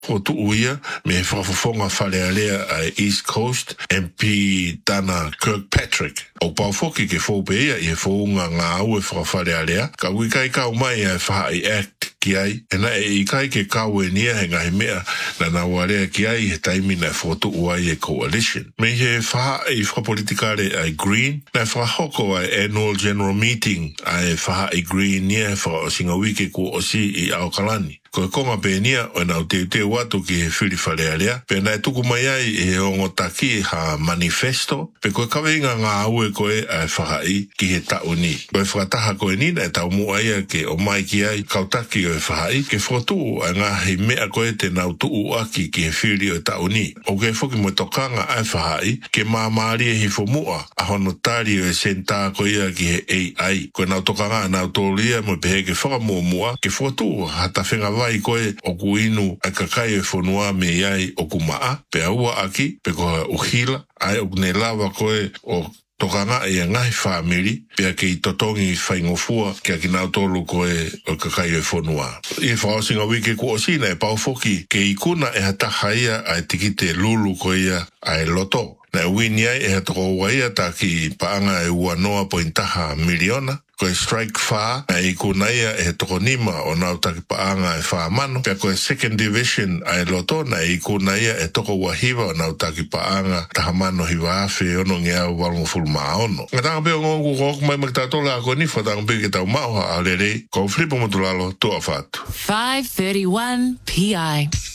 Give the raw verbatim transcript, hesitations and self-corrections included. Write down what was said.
o tu uia me whawhafonga whalealea ai East Coast M P Dana Kirkpatrick. O paufoki ke whopea i he whounga ngā au e whawhalealea, ka wikai kau mai e whaha i act ki ai, e na e i kai ke kau e nia he ngahi mea na na warea ki ai he taimi na whotu uai e coalition. Me he whaha i whapolitikare ai Green, na whahoko ai annual general meeting ai whaha i Green nia he wha o singa wiki ko osi i Aukalani. Ko e konga pēnia o nau te te watu ki he whiri whalealea, pe nai tuku mai ai e he ongo taki ha manifesto, pe koe kaweinga ngā aue koe ai whahai ki he tauni. Koe whakataha koe nina e tau mua ia ke o mai ki ai kautaki o e whahai, ke whotu a ngā hei mea koe te nau tuu aki ki he whiri o tauni. O ke whoki mo tokanga ai whahai, ke māmaari e hi whomua, a hono tari o e senta koe ia ki he A I. Koe nau tokanga nau tōlia mo pehe ke whakamua ke whotu hata whenga vai koe o kuinu ai kakai e whonua me iai o kumaa, pe aua aki, pe koe o hila, ai o ne lava koe o tokanga e ngai whamiri, pe ke i totongi whaingofua ke aki nau tolu koe o kakai e whonua. I whaosinga wike ko o sina e paufoki ke i kuna e hataha ia ai tiki te lulu koe ia ai loto. Na wini ai e hatoko waia ta ki paanga e ua noa pointaha miliona. Koe strike wha, na i kuna ia e toko nima o nau taki paanga e wha mano. Pea koe second division ai loto, na i kuna ia e toko wahiva o nau taki paanga taha mano hiwa awhi ono ngea walungu fulma ono. Nga tanga peo ngongu koko mai makitatola ako nifo tanga peo ki tau mauha a lere, ko flipo motulalo tua fatu. five thirty-one P I